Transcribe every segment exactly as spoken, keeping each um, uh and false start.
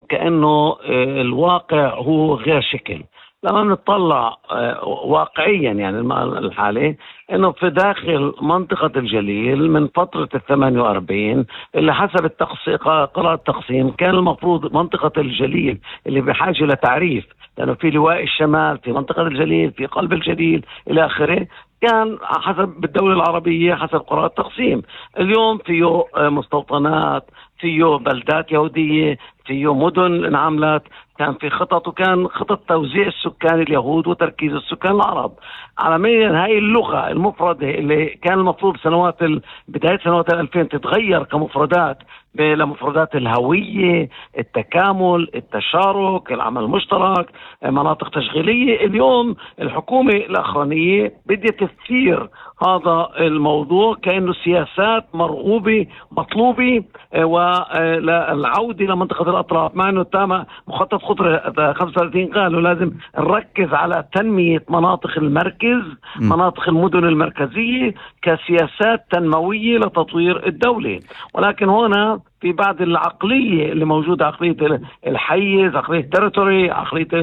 وكأنه الواقع هو غير شكل. لما نطلع واقعيا يعني الحالة انه في داخل منطقة الجليل من فترة الثمانية وأربعين اللي حسب التقسيم قرار التقسيم كان المفروض منطقة الجليل اللي بحاجة لتعريف، لأنه في لواء الشمال في منطقة الجليل في قلب الجليل إلى آخره، كان حسب الدولة العربية حسب قرار التقسيم. اليوم فيه مستوطنات، فيه بلدات يهودية، فيه مدن انعملت، كان في خطط وكان خطط توزيع السكان اليهود وتركيز السكان العرب. عالميا هاي اللغة المفردة اللي كان المفروض سنوات بداية سنوات الألفين تتغير كمفردات لمفردات الهوية، التكامل، التشارك، العمل المشترك، مناطق تشغيلية. اليوم الحكومة الأخرانية بدها تثير هذا الموضوع كأنه سياسات مرغوبة مطلوبة والعودة لمنطقة الأطراف، مع أنه تم مخطط خطر خمسة وثلاثين قالوا لازم نركز على تنمية مناطق المركز، مناطق المدن المركزية كسياسات تنموية لتطوير الدولة. ولكن هنا في بعض العقلية اللي موجودة، عقلية الحيز، عقلية التريتوري، عقلية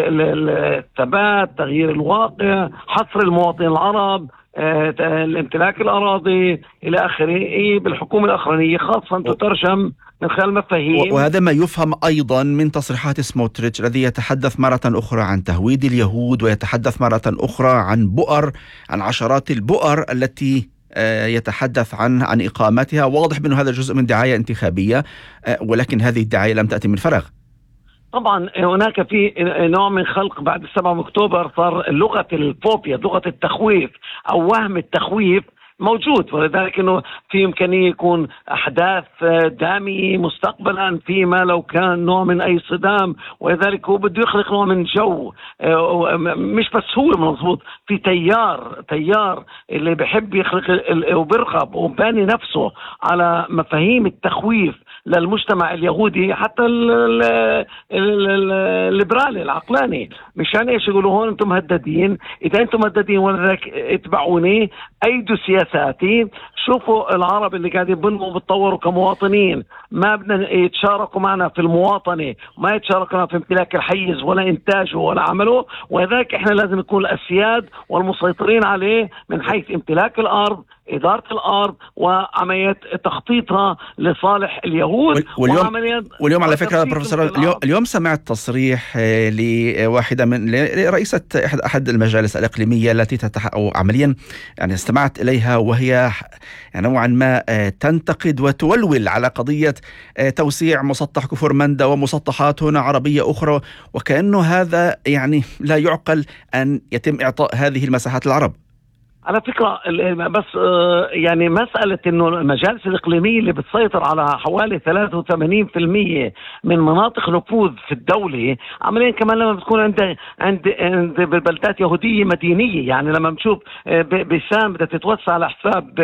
الثبات، تغيير الواقع، حصر المواطنين العرب، الامتلاك الأراضي إلى آخره، إيه بالحكومة الأخرانية خاصة تترجم من خلال مفاهيم. وهذا ما يفهم أيضا من تصريحات سموتريتش الذي يتحدث مرة أخرى عن تهويد اليهود، ويتحدث مرة أخرى عن بؤر، عن عشرات البؤر التي يتحدث عن عن إقامتها. واضح أن هذا جزء من دعاية انتخابية، ولكن هذه الدعاية لم تأتي من فراغ. طبعا هناك في نوع من خلق بعد السبعة أكتوبر، صار لغة الفوبيا، لغة التخويف أو وهم التخويف موجود، ولذلك انه في امكانيه يكون احداث داميه مستقبلا فيما لو كان نوع من اي صدام، ولذلك هو بده يخلق نوع من جو، مش بس هو مظبوط، في تيار تيار اللي بحب يخلق وبرغب وباني نفسه على مفاهيم التخويف للمجتمع اليهودي، حتى الليبرالي العقلاني. مشان ايش يقولوا هون انتم مهددين؟ اذا انتم مهددين ولذلك اتبعوني، ايدوا سياساتي، شوفوا العرب اللي قاعدين يبنوا وبتطوروا كمواطنين، ما بدنا يتشاركوا معنا في المواطنة، ما يتشاركوا معنا في امتلاك الحيز ولا انتاجه ولا عمله، وذلك احنا لازم نكون الاسياد والمسيطرين عليه من حيث امتلاك الارض، إدارة الأرض، وعملية تخطيطها لصالح اليهود. واليوم, واليوم على فكرة بروفيسور، اليوم, اليوم سمعت تصريح لواحدة من رئيسة أحد المجالس الإقليمية التي تتح... أو عمليا يعني استمعت إليها وهي نوعا ما تنتقد وتولول على قضية توسيع مسطح كفر مندا ومسطحات هنا عربية أخرى، وكأنه هذا يعني لا يعقل أن يتم إعطاء هذه المساحات للعرب. على فكرة بس يعني مسألة إنه المجالس الإقليمية اللي بتسيطر على حوالي ثلاثة وثمانين بالمئة من مناطق نفوذ في الدولة، عمليا كمان لما بتكون عند عند عند بلدات يهودية مدينية، يعني لما بنشوف بسام بدها تتوسع على حساب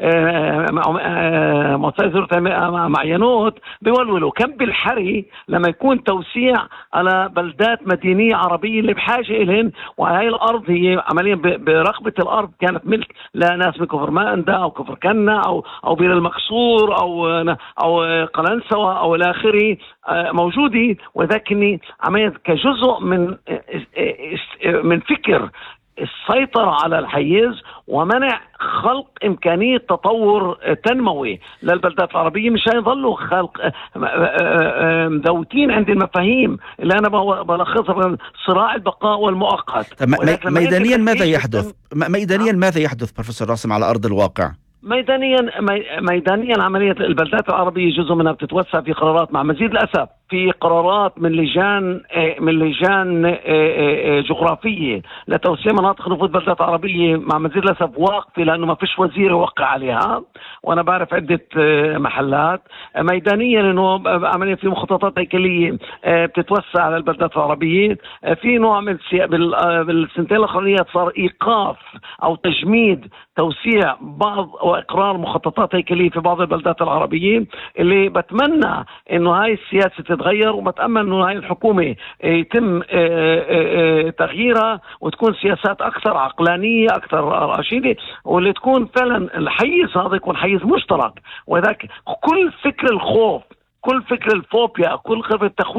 مؤسسة معينوت بيولولوا، كم بالحري لما يكون توسيع على بلدات مدينية عربية اللي بحاجة إلهن، وهي الأرض هي عمليا برغبة الأرض كانت ملك لناس من كفر ماندا او كفر كنا او او بير المقصور او او قلنسوة او الى اخره موجوده، ولكني عمليا كجزء من من فكر السيطرة على الحيز ومنع خلق إمكانية تطور تنموي للبلدات العربية، مشان يظلوا خلق مذوتين عند المفاهيم اللي أنا بلخصها صراع البقاء والمؤقت. ميدانيا ماذا يحدث؟ ميدانيا ماذا يحدث بروفيسور راسم على أرض الواقع؟ ميدانيا ميدانيا عملية البلدات العربية جزء منها بتتوسع في قرارات، مع مزيد الأسف في قرارات من لجان من لجان جغرافية لتوسيع مناطق نفوذ بلدات عربية، مع مزيد الأسف واقفة لأنه ما فيش وزير يوقع عليها، وأنا بعرف عدة محلات. ميدانيا إنه عمليا في مخططات هيكلية بتتوسع على البلدات العربية، في نوع من بالسنتين الأخرانية صار إيقاف أو تجميد توسيع بعض وإقرار مخططات هيكلية في بعض البلدات العربية، اللي بتمنى إنه هاي السياسة تتغير، وبتأمل إنه هاي الحكومة يتم تغييرها وتكون سياسات أكثر عقلانية أكثر رشيدة، واللي تكون فعلا الحيز هذا يكون حيز مشترك، وذاك كل فكر الخوف، كل فكر الفوبيا، كل فكر التخويف